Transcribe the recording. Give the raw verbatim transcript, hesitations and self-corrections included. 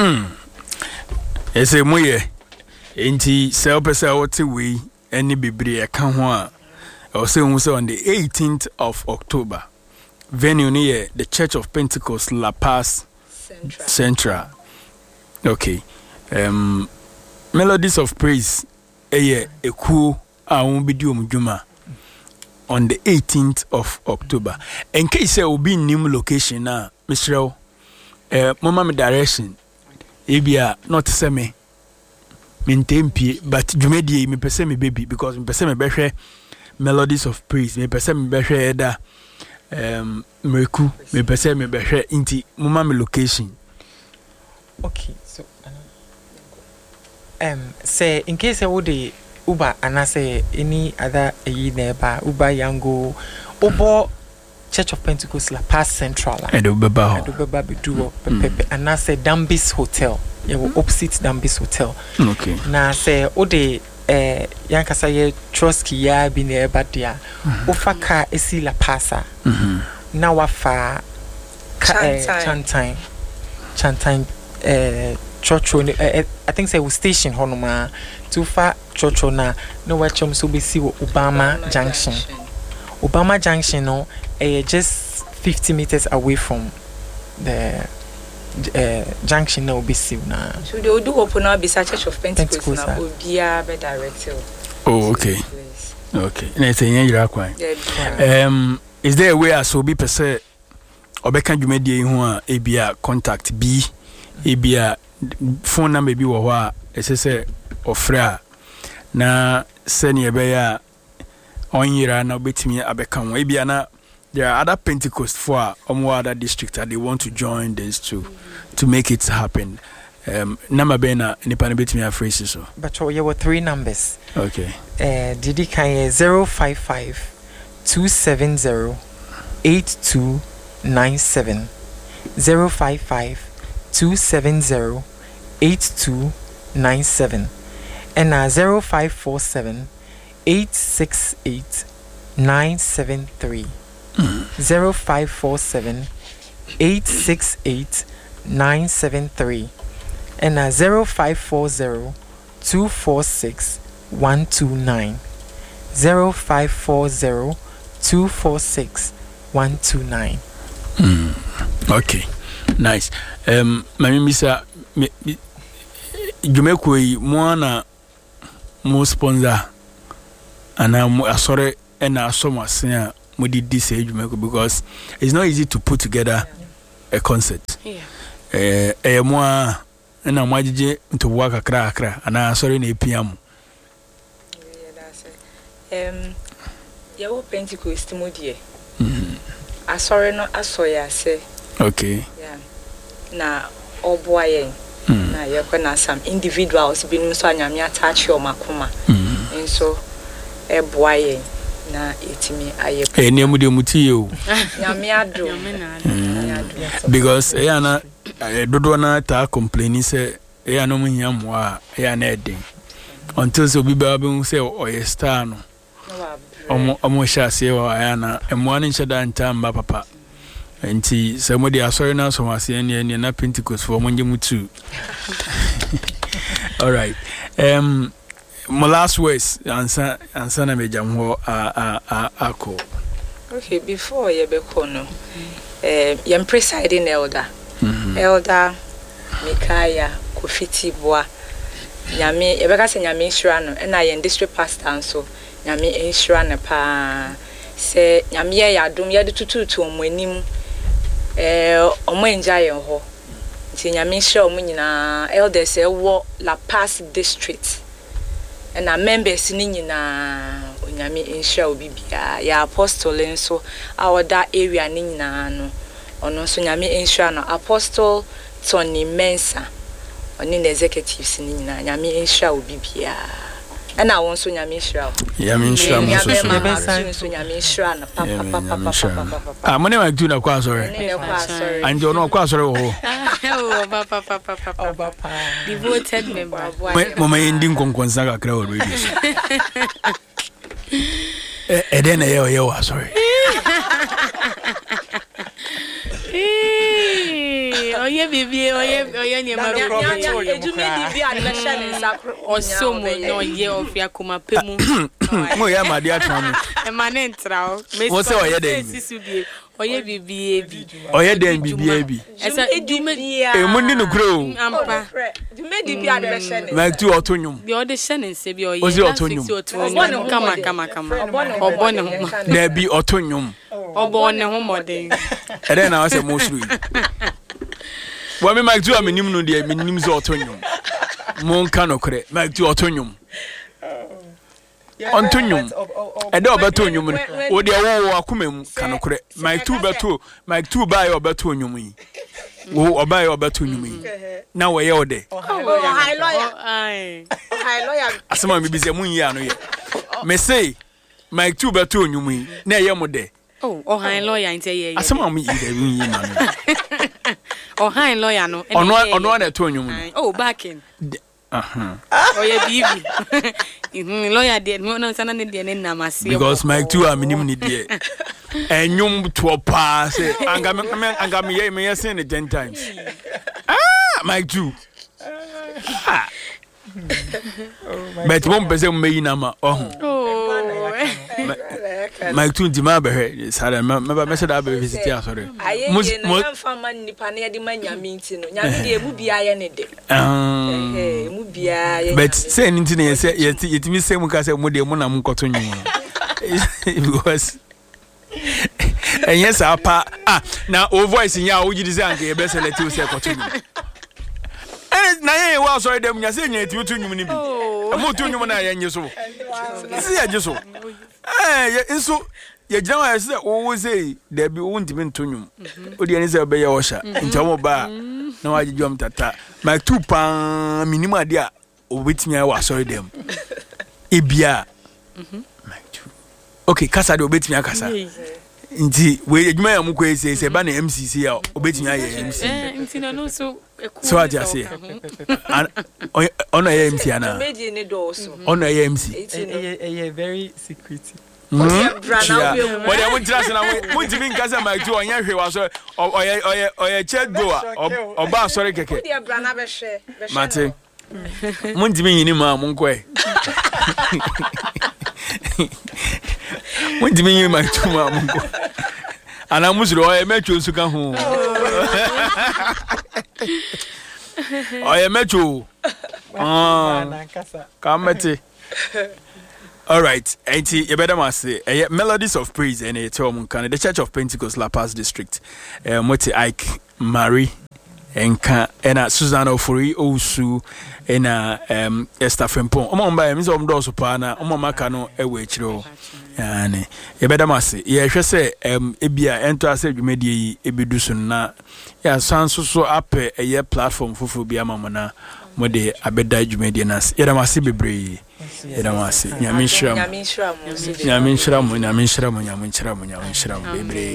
Mm. Ese moye. Enti selpesa woti we any bibri aka ho a. I say on the eighteenth of October. Venue near the Church of Pentecost La Paz Central. Central. Okay. Um Melodies of Praise eye eku a won be di omdwuma on the eighteenth of October. In case there will be new location na Mister eh mama me direction ebia not say me mentempi but dwumedie me pese me baby because me pese me behwe Melodies of Praise me pese me behwe da um meku me pese me behwe inti mama me location. Okay, so um say in case I would Uber and I say any other neighbor Uber Yango Obo Church of Pentecost La Paz Central Edubeba Edubeba Biduo Pepe and I say Dambis Hotel you will opposite Dambis Hotel. Okay. Na say Ode eh yankasa ye Trotsky ya bi neighbor dia ofa ka esi La Paz na wafa Chantine Chantine eh church uh, I think say we station honoma too far church na no watchum so be see Obama, Obama Junction. Junction Obama Junction no uh, just fifty meters away from the uh, junction now be see na so they do open up beside Church of Pentecost na obia be directed. Oh okay. Okay. Na say yen yira kwan. Um is there a way as obi pese obeka dwumadie hu a ebia contact B ebia phone number bi wo ho a esese ofra na sene ebe ya onyira na obetimi abeka ho ebia na there are other Pentecost for omo other district that they want to join this to to make it happen. Um number be na nipa na betimi afresi so but you were three numbers. Okay. Eh didi kan zero five five two seven zero eight two nine seven zero five five two seven zero eight two nine seven and uh, zero five four seven eight six eight nine seven three zero five four seven eight six eight nine seven three and uh, zero five four zero two four six one two nine zero five four zero two four six one two nine. Okay, nice. Um, my misa Jumekwe Moana mo sponsor and I'm sorry and I saw my senior Modi this Jumeko because it's not easy to put together a concert. Yeah. Eh, eh, moi and I'm waji to work a crack and I'm sorry in A P M. Yeah, that's it. Um, your Pentecost Modie. I sorry not I saw ya say. Okay. Yeah. Na oboye. Na yakona some individuals binu so anyame attach your makoma. And so e boye na etimi aye. Eh nemu de muti o. Nyame ado. Because e ana dodo na ta complaining say e ana mo hiamwa e ana eden. Until so bi ba be say oye star no. Omo omo sha se wa ana emo ani ncheda ntamba papa. Enti somebody asori na so wase ene ene na Pentecost for monje mutu. All right. Um my last words answer answer na mejam ho a a ako. Okay, before you be kono. Eh yem presiding elder. Mm-hmm. Elder Mikaya Kofiti Boa. Nyame yebeka se nyame nhira no na ye district pastor so nyame nhira ne pa se nyame ye yadom ye de tututu omanim eh omo enja ye ho nti nyame nhira omo nyina elders e wo La Paz district na members ni nyina onyame nhira obi bia ya apostle nso awoda area ni nyina no ono nso nyame nhira no apostle Tony Mensa oni the executives ni nyina nyame nhira obi bia na won so nyame nhira nyame nhira mo so so nyame nhira na papa papa papa ah mo ne ma tu na kwa sorry and you know kwa sorry wo oh papa papa papa papa devoted member mo ma yindi nkonkonsa ka kra wo radio eh eh den eh yo sorry Oye bibi oye oye ni ma bibi edumedi bi adbesha ne nsakro osomo no ye ofia kuma pemu mo ya ma dia tram e ma ne ntrao mo se oye den sisubie oye bibi ebi oye den bibi ebi esa edumedi e mo ni no kro ampa edumedi bi adbesha ne ma tu otonyum bi ode hye ne nse bi oye ozi otonyum kama kama kama obo ne ho na bi otonyum obo ne ho moden e den na wa se mo suru wa me Mike tu aminim no de minim ze otonyum mo nka no kre Mike tu otonyum ontonyum e de obeto onyum no o de wo akomam kanokre Mike two beto Mike two ba ye obeto onyum yi wo oba ye obeto onyum yi na wo ye ode oh high lawyer ai high lawyer asema me bi se mun yi anu ye me say Mike two beto onyum yi na ye mo de oh oh high lawyer nte ye asema me yi de mun yi na no oh high lawyer no ono ono na to onyum no oh backing aha oye bibi mhm lawyer de no no sana ne de ne namase because Mike two aminim ni de enyum to pa say anga me anga me ye me ye say ne ten times ah Mike two ah but one person me na ma oh Mike two di ma be he sare me me me say da be visit ya sorry mo mo fama nipa na de ma nyame nti no nyame de mu bia ye ne de eh mu bia ye but say nti ne say yetimi say mu ka say mu de mu na mu koto nyum because and yes apa ah na o voice nya o gidi say anke ye be select o say koto nyum eh na ye wa sorry dem nya say nya yetimi to nyum ni bi e mo to nyum na ye nyi so si ye so eh nso ye gina wa say o wo say there be o ntimi to nyum o de ani say be ye wo sha ntamo ba na wa gidwam tata Mike two pa minimum ade a obetimi ayi wa sorry dem ebia Mike two okay kasa de obetimi akasa nti we adwuma ya mu ko say say ba na M C C ya obetimi ayi M C eh nti na no so so I just say ono ya M C ana meji ne do so ono ya M C a very secretive brana we what they want to say na we ntimi nkasa Mike two onya hwe wa so oye oye oye check go oba sorry keke de brana be hwe be hwe mate mo ntimi yini ma mo nko e mo ntimi yini Mike two ma mo nko ana musuro oye mecho suka ho oye mecho ah kamete all right eighty you better must say uh, Melodies of Praise and a term can the Church of Pentecost La Paz district uh, Moti Ike Mary enka ena Susanna Ofori Osu ena um Esther Frempong omo mba em so mdo so pa na omo maka no ewe chiro yani e beda mase ye hwe se um ebia ento ase dwumedie yi ebedu so na ya sanso so ape eye platform fufu bia mamona mode abeda dwumedie nas ye da mase bebre ye da mase nyame nhyiram nyame nhyiram nyame nhyiram nyame nhyiram nyame nhyiram nyame nhyiram bebre